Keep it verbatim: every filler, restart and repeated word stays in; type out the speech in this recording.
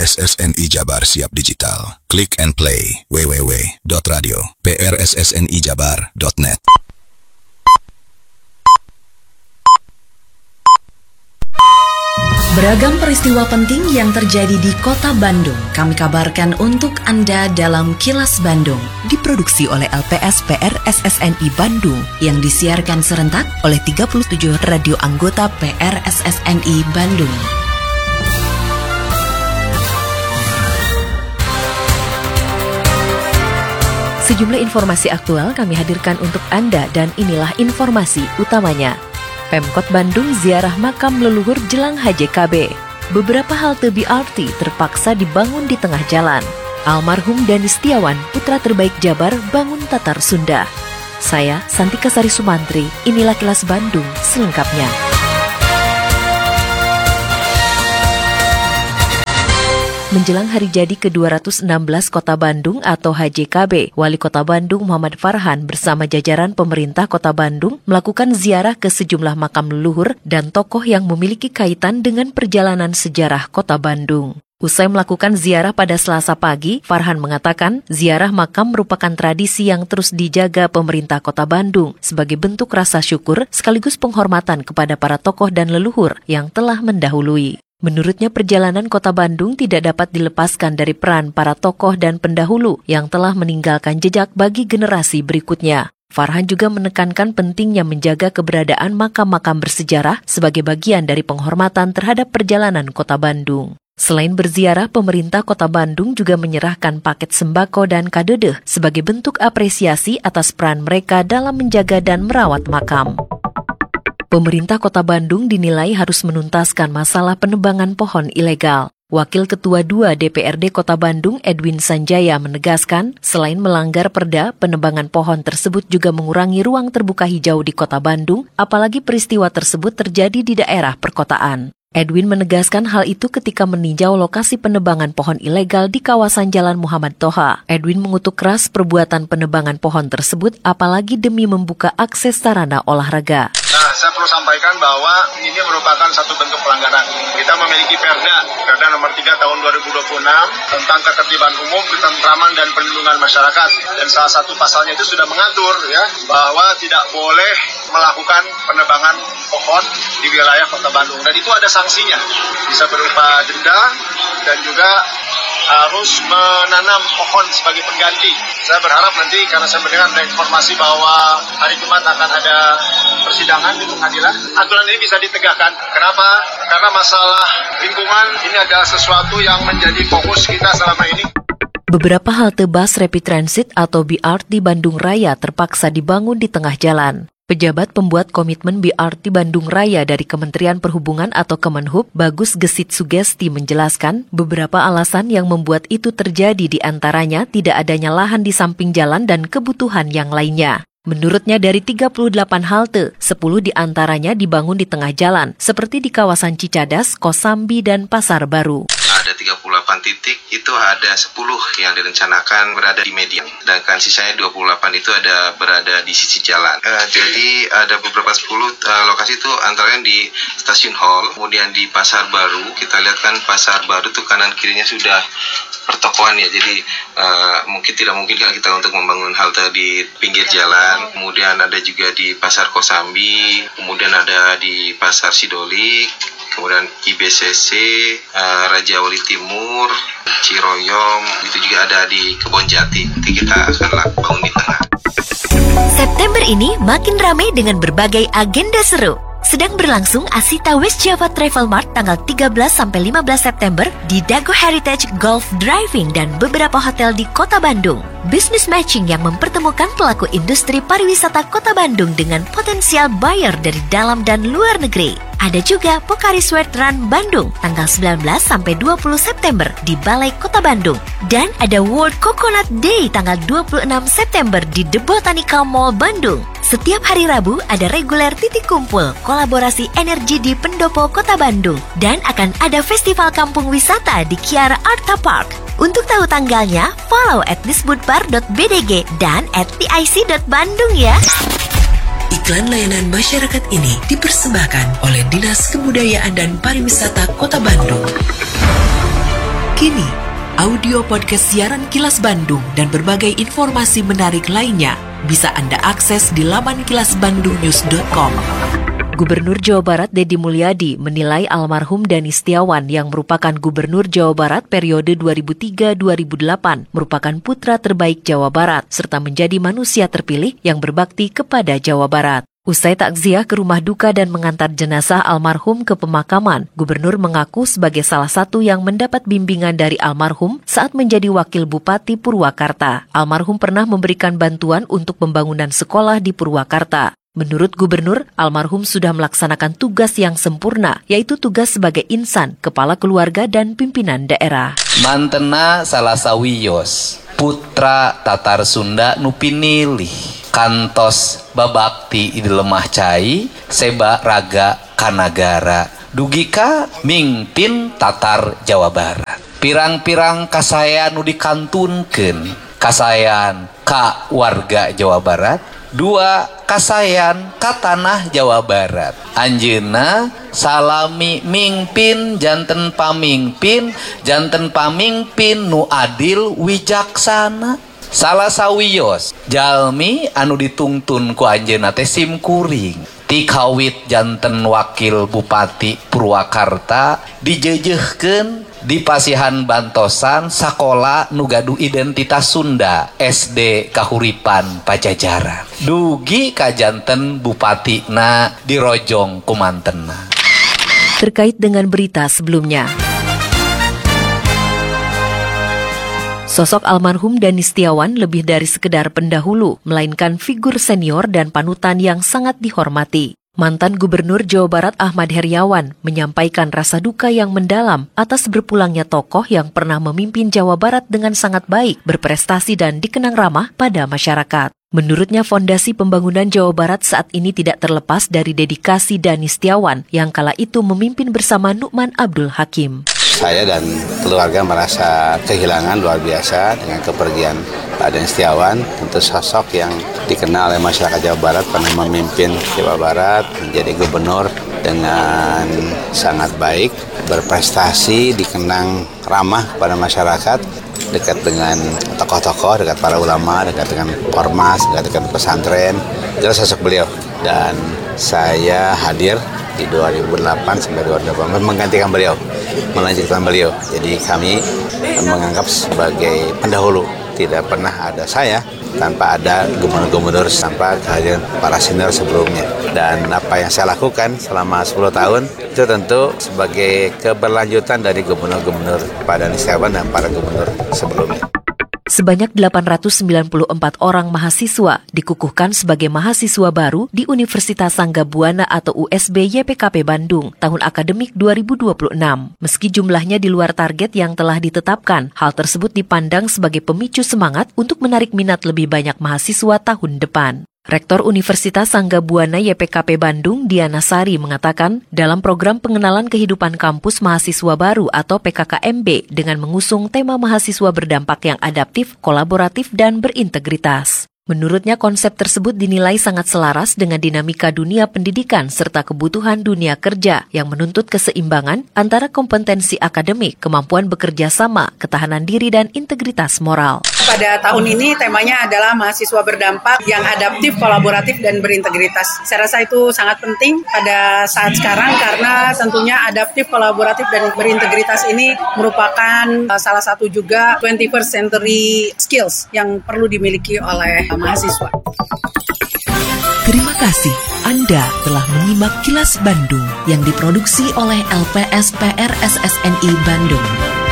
S S N I Jabar siap digital. Click and play w w w dot radio p r s s n i jabar dot net. Beragam peristiwa penting yang terjadi di Kota Bandung kami kabarkan untuk Anda dalam Kilas Bandung, diproduksi oleh L P S P R S S N I Bandung yang disiarkan serentak oleh tiga puluh tujuh radio anggota P R S S N I Bandung. Sejumlah informasi aktual kami hadirkan untuk Anda dan inilah informasi utamanya. Pemkot Bandung ziarah makam leluhur jelang H J K B. Beberapa halte B R T terpaksa dibangun di tengah jalan. Almarhum Dani Setiawan, putra terbaik Jabar, bangun Tatar Sunda. Saya, Santika Sari Sumantri, inilah Kilas Bandung selengkapnya. Menjelang hari jadi ke dua ratus enam belas Kota Bandung atau H J K B, Wali Kota Bandung Muhammad Farhan bersama jajaran pemerintah Kota Bandung melakukan ziarah ke sejumlah makam leluhur dan tokoh yang memiliki kaitan dengan perjalanan sejarah Kota Bandung. Usai melakukan ziarah pada Selasa pagi, Farhan mengatakan ziarah makam merupakan tradisi yang terus dijaga pemerintah Kota Bandung sebagai bentuk rasa syukur sekaligus penghormatan kepada para tokoh dan leluhur yang telah mendahului. Menurutnya perjalanan Kota Bandung tidak dapat dilepaskan dari peran para tokoh dan pendahulu yang telah meninggalkan jejak bagi generasi berikutnya. Farhan juga menekankan pentingnya menjaga keberadaan makam-makam bersejarah sebagai bagian dari penghormatan terhadap perjalanan Kota Bandung. Selain berziarah, pemerintah Kota Bandung juga menyerahkan paket sembako dan kadedeh sebagai bentuk apresiasi atas peran mereka dalam menjaga dan merawat makam. Pemerintah Kota Bandung dinilai harus menuntaskan masalah penebangan pohon ilegal. Wakil Ketua dua D P R D Kota Bandung Edwin Sanjaya menegaskan, selain melanggar perda, penebangan pohon tersebut juga mengurangi ruang terbuka hijau di Kota Bandung, apalagi peristiwa tersebut terjadi di daerah perkotaan. Edwin menegaskan hal itu ketika meninjau lokasi penebangan pohon ilegal di kawasan Jalan Muhammad Toha. Edwin mengutuk keras perbuatan penebangan pohon tersebut, apalagi demi membuka akses sarana olahraga. Nah, saya perlu sampaikan bahwa ini merupakan satu bentuk pelanggaran. Kita memiliki Perda, Perda nomor tiga tahun dua ribu dua puluh enam tentang ketertiban umum, ketentraman dan perlindungan masyarakat. Dan salah satu pasalnya itu sudah mengatur ya bahwa tidak boleh melakukan penebangan pohon di wilayah Kota Bandung. Dan itu ada sanksinya, bisa berupa denda dan juga harus menanam pohon sebagai pengganti. Saya berharap nanti karena saya mendengar ada informasi bahwa hari Jumat akan ada persidangan di pengadilan, aturan ini bisa ditegakkan. Kenapa? Karena masalah lingkungan ini adalah sesuatu yang menjadi fokus kita selama ini. Beberapa halte bus rapid transit atau B R T Bandung Raya terpaksa dibangun di tengah jalan. Pejabat pembuat komitmen B R T Bandung Raya dari Kementerian Perhubungan atau Kemenhub, Bagus Gesit Sugesti menjelaskan beberapa alasan yang membuat itu terjadi, di antaranya tidak adanya lahan di samping jalan dan kebutuhan yang lainnya. Menurutnya dari tiga puluh delapan halte, sepuluh di antaranya dibangun di tengah jalan, seperti di kawasan Cicadas, Kosambi, dan Pasar Baru. Ada tiga puluh delapan titik, itu ada sepuluh yang direncanakan berada di median, sedangkan sisanya dua puluh delapan itu ada berada di sisi jalan. Uh, jadi ada beberapa sepuluh uh, lokasi itu antara di Stasiun Hall, kemudian di Pasar Baru. Kita lihat kan Pasar Baru tuh kanan kirinya sudah pertokoan ya, jadi uh, mungkin tidak mungkin kan kita untuk membangun halte di pinggir jalan. Kemudian ada juga di Pasar Kosambi, kemudian ada di Pasar Sidolik, kemudian I B C C, uh, Raja Wali Timur, Ciroyom, itu juga ada di Kebonjati. Nanti kita akan bangun di tengah. September ini makin ramai dengan berbagai agenda seru. Sedang berlangsung Asita West Java Travel Mart tanggal tiga belas sampai lima belas September di Dago Heritage Golf Driving dan beberapa hotel di Kota Bandung. Business matching yang mempertemukan pelaku industri pariwisata Kota Bandung dengan potensial buyer dari dalam dan luar negeri. Ada juga Pocari Sweat Run Bandung tanggal sembilan belas sampai dua puluh September di Balai Kota Bandung. Dan ada World Coconut Day tanggal dua puluh enam September di The Botanical Mall Bandung. Setiap hari Rabu ada reguler titik kumpul kolaborasi energi di Pendopo Kota Bandung. Dan akan ada festival kampung wisata di Kiara Arta Park. Untuk tahu tanggalnya, follow at disbudpar dot b d g dan at t i c dot bandung ya. Iklan layanan masyarakat ini dipersembahkan oleh Dinas Kebudayaan dan Pariwisata Kota Bandung. Kini, audio podcast siaran Kilas Bandung dan berbagai informasi menarik lainnya bisa Anda akses di laman kilas bandung news dot com. Gubernur Jawa Barat Deddy Mulyadi menilai almarhum Dani Setiawan yang merupakan Gubernur Jawa Barat periode dua ribu tiga sampai dua ribu delapan merupakan putra terbaik Jawa Barat serta menjadi manusia terpilih yang berbakti kepada Jawa Barat. Usai takziah ke rumah duka dan mengantar jenazah almarhum ke pemakaman, Gubernur mengaku sebagai salah satu yang mendapat bimbingan dari almarhum saat menjadi Wakil Bupati Purwakarta. Almarhum pernah memberikan bantuan untuk pembangunan sekolah di Purwakarta. Menurut Gubernur, almarhum sudah melaksanakan tugas yang sempurna, yaitu tugas sebagai insan, kepala keluarga dan pimpinan daerah. Mantena salah sawiyos, putra Tatar Sunda nu pinilih, kantos babakti di lemah cai, seba raga kanagara, dugika mingpin Tatar Jawa Barat. Pirang-pirang kasayan nu dikantunkeun, kasayan ka warga Jawa Barat, dua kasayan ka tanah Jawa Barat. Anjeunna salami mingpin janten pamingpin, janten pamingpin nu adil wijaksana. Salah sawiyos jalmi anu ditungtun ku anjeunna teh simkuring. Ti kawit janten Wakil Bupati Purwakarta dijejehkeun di pasihan bantosan sakola nu gaduh identitas Sunda S D Kahuripan Pajajaran. Dugi ka janten bupatina dirojong kumantenna. Terkait dengan berita sebelumnya, sosok almarhum Dani Setiawan lebih dari sekedar pendahulu, melainkan figur senior dan panutan yang sangat dihormati. Mantan Gubernur Jawa Barat Ahmad Heriawan menyampaikan rasa duka yang mendalam atas berpulangnya tokoh yang pernah memimpin Jawa Barat dengan sangat baik, berprestasi dan dikenang ramah pada masyarakat. Menurutnya, fondasi pembangunan Jawa Barat saat ini tidak terlepas dari dedikasi Dani Setiawan yang kala itu memimpin bersama Nukman Abdul Hakim. Saya dan keluarga merasa kehilangan luar biasa dengan kepergian Pak Dani Setiawan, tentu sosok yang dikenal oleh masyarakat Jawa Barat pernah memimpin Jawa Barat, menjadi gubernur dengan sangat baik, berprestasi, dikenang ramah pada masyarakat, dekat dengan tokoh-tokoh, dekat para ulama, dekat dengan ormas, dekat dengan pesantren. Jelas sosok beliau, dan saya hadir di dua ribu delapan sampai dua ribu delapan belas menggantikan beliau, melanjutkan beliau. Jadi kami menganggap sebagai pendahulu. Tidak pernah ada saya tanpa ada gubernur-gubernur, tanpa kehadiran para senior sebelumnya. Dan apa yang saya lakukan selama sepuluh tahun itu tentu sebagai keberlanjutan dari gubernur-gubernur Pak Dani Setiawan dan para gubernur sebelumnya. Sebanyak delapan ratus sembilan puluh empat orang mahasiswa dikukuhkan sebagai mahasiswa baru di Universitas Sangga Buana atau U S B Y P K P Bandung tahun akademik dua ribu dua puluh enam. Meski jumlahnya di luar target yang telah ditetapkan, hal tersebut dipandang sebagai pemicu semangat untuk menarik minat lebih banyak mahasiswa tahun depan. Rektor Universitas Sangga Buana Y P K P Bandung, Diana Sari, mengatakan dalam program pengenalan kehidupan kampus mahasiswa baru atau P K K M B dengan mengusung tema mahasiswa berdampak yang adaptif, kolaboratif, dan berintegritas. Menurutnya konsep tersebut dinilai sangat selaras dengan dinamika dunia pendidikan serta kebutuhan dunia kerja yang menuntut keseimbangan antara kompetensi akademik, kemampuan bekerja sama, ketahanan diri, dan integritas moral. Pada tahun ini temanya adalah mahasiswa berdampak yang adaptif, kolaboratif, dan berintegritas. Saya rasa itu sangat penting pada saat sekarang karena tentunya adaptif, kolaboratif, dan berintegritas ini merupakan salah satu juga twenty-first century skills yang perlu dimiliki oleh mahasiswa. Terima kasih Anda telah menyimak Kilas Bandung yang diproduksi oleh L P S P R S S N I Bandung.